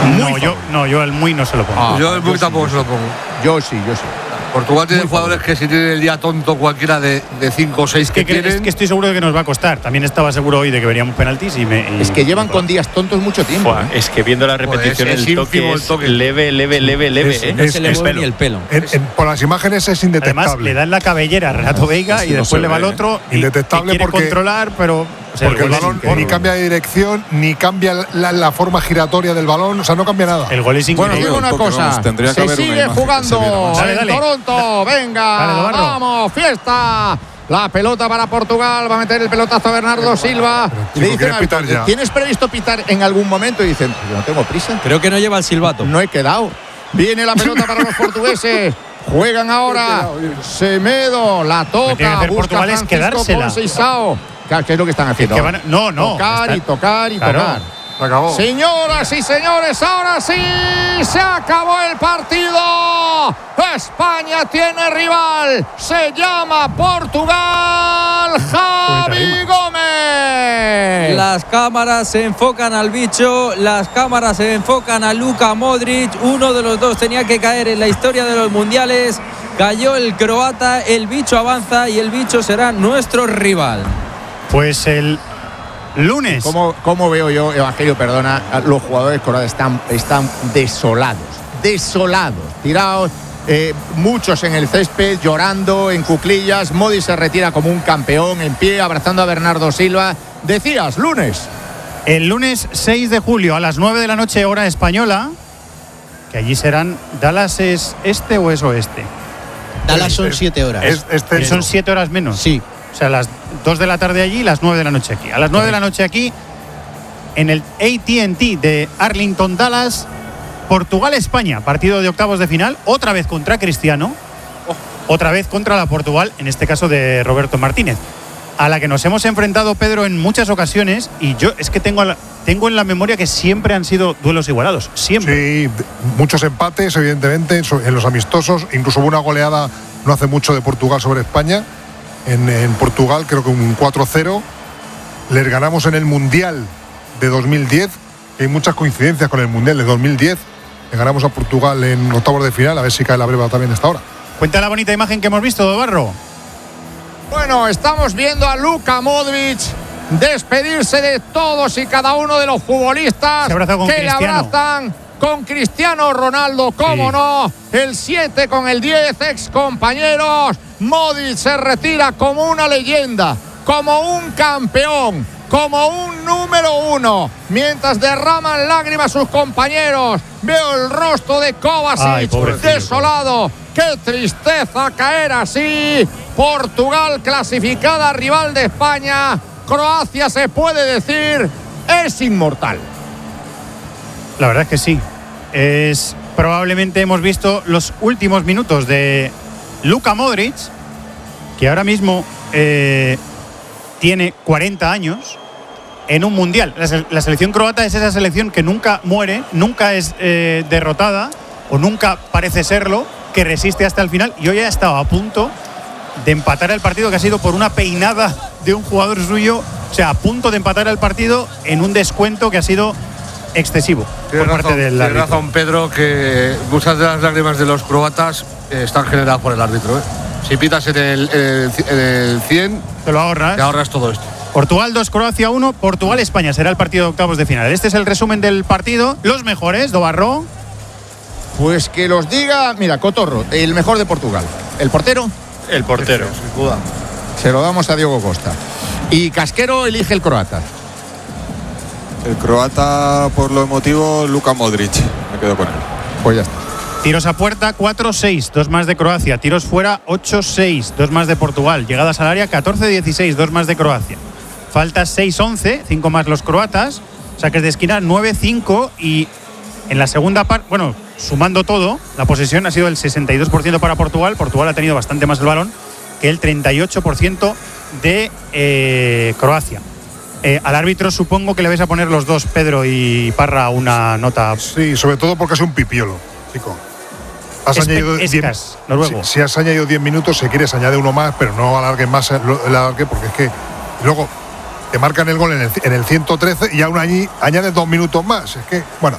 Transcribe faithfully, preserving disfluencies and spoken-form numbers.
No, yo, no, yo el muy no se lo pongo. Ah, yo el muy yo tampoco sí, se lo pongo. Yo sí, yo sí. Portugal tiene Muy jugadores favorito. que si tienen el día tonto cualquiera de cinco o seis que, que, tienen. es que estoy seguro de que nos va a costar. También estaba seguro hoy de que veríamos penaltis y me. Y Es que llevan con días tontos mucho tiempo. Buah, ¿eh? es que viendo la repetición Joder, es- es el toque ínfimo el es toque. leve, leve, leve, leve. Es- ¿eh? es- No se le es mueve pelo. ni el pelo. En- en- por las imágenes es indetectable. Además, le dan la cabellera a Renato Veiga Así y no después se le va ve, al ¿eh? otro. y- Indetectable y quiere porque- controlar, pero. o sea, Porque el gol es balón increíble. ni cambia de dirección, ni cambia la, la forma giratoria del balón, o sea, no cambia nada. El gol es Bueno, os increíble. digo una Porque, cosa, vamos, tendría que se haber una sigue imagen que se jugando viera más. Dale, en dale. Toronto, venga, Dale, Navarro. vamos, fiesta. La pelota para Portugal, va a meter el pelotazo a Bernardo Silva. Pero, Y chico, le dicen ¿quieres al pitar árbitro, ya? ¿tienes previsto pitar en algún momento? Y dicen, yo no tengo prisa, Creo que no lleva el silbato. no he quedado. Viene la pelota para los portugueses. Juegan ahora. Semedo la Lo que tiene que toca. hacer Busca Portugal es Francisco quedársela. Conceição. Claro, ¿qué es lo que están haciendo? Que van a- no, no. Tocar y está- tocar y Claro. tocar. Se acabó. Señoras y señores, ahora sí se acabó el partido. España tiene rival. Se llama Portugal. Javi Gómez. Las cámaras se enfocan al bicho, las cámaras se enfocan a Luka Modric. Uno de los dos tenía que caer en la historia de los mundiales. Cayó el croata, el bicho avanza y el bicho será nuestro rival. Pues el lunes. ¿Cómo, cómo veo yo, Evangelio, perdona, a los jugadores croatas están, están desolados, desolados, tirados, eh, muchos en el césped, llorando, en cuclillas. Modric se retira como un campeón, en pie, abrazando a Bernardo Silva. Decías, lunes. El lunes seis de julio a las nueve de la noche, hora española, que allí serán. ¿Dallas es este o es oeste? Dallas son Es- siete horas. Es, este Que son siete horas menos. Sí. O sea, las dos de la tarde allí y las nueve de la noche aquí. A las nueve de la noche aquí, en el A T and T de Arlington, Dallas, Portugal-España, partido de octavos de final, otra vez contra Cristiano, otra vez contra la Portugal, en este caso de Roberto Martínez, a la que nos hemos enfrentado, Pedro, en muchas ocasiones, y yo es que tengo, la- tengo en la memoria que siempre han sido duelos igualados, siempre. Sí, d- muchos empates, evidentemente, so- en los amistosos. Incluso hubo una goleada no hace mucho de Portugal sobre España. En, en Portugal, creo que un cuatro cero. Les ganamos en el Mundial de dos mil diez. Que hay muchas coincidencias con el Mundial de dos mil diez. Le ganamos a Portugal en octavos de final. A ver si cae la breva también esta hora. Cuenta la bonita imagen que hemos visto, Dobarro. Bueno, estamos viendo a Luka Modric despedirse de todos y cada uno de los futbolistas Se abraza con que le Cristiano. abrazan con Cristiano Ronaldo, cómo Sí. no, el siete con el diez, ex compañeros. Modric se retira como una leyenda, como un campeón, como un número uno, mientras derraman lágrimas sus compañeros. Veo el rostro de Ay, Kovacic pobrecito. desolado. Qué tristeza caer así. Portugal clasificada, rival de España. Croacia, se puede decir, es inmortal. La verdad es que sí. Es probablemente hemos visto los últimos minutos de Luka Modric, que ahora mismo eh, tiene cuarenta años en un mundial. La, se- la selección croata es esa selección que nunca muere, nunca es eh, derrotada o nunca parece serlo, que resiste hasta el final. Y hoy ha estado a punto de empatar el partido, que ha sido por una peinada de un jugador suyo. O sea, a punto de empatar el partido en un descuento que ha sido excesivo Tiene por parte razón, del tiene árbitro. razón Pedro, que muchas de las lágrimas de los croatas eh, están generadas por el árbitro. ¿eh? Si pitas en el, en el, en el cien, Te lo ahorras. te ahorras todo esto. Portugal dos, Croacia uno, Portugal-España será el partido de octavos de final. Este es el resumen del partido. Los mejores, Dobarro. Pues que los diga, mira, Cotorro, el mejor de Portugal. El portero, El portero. Sin duda. se lo damos a Diego Costa. Y Casquero elige el croata. El croata, por lo emotivo, Luka Modric. Me quedo con él. Pues ya está. Tiros a puerta, cuatro seis, dos más de Croacia. Tiros fuera, ocho seis, dos más de Portugal. Llegadas al área, catorce dieciséis, dos más de Croacia. Faltas seis once, cinco más los croatas. Saques de esquina, nueve cinco. Y en la segunda parte, bueno, sumando todo, la posesión ha sido el sesenta y dos por ciento para Portugal. Portugal ha tenido bastante más el balón que el treinta y ocho por ciento de eh, Croacia. Eh, al árbitro supongo que le vais a poner los dos, Pedro y Parra, una nota. Sí, sobre todo porque es un pipiolo, chico. Has Espe- añadido diez- Escas, noruego. Si, si has añadido diez minutos, si quieres añade uno más, pero no alargues más el, el alargue, porque es que luego te marcan el gol en el, en el ciento trece y aún allí añades dos minutos más. Es que, bueno,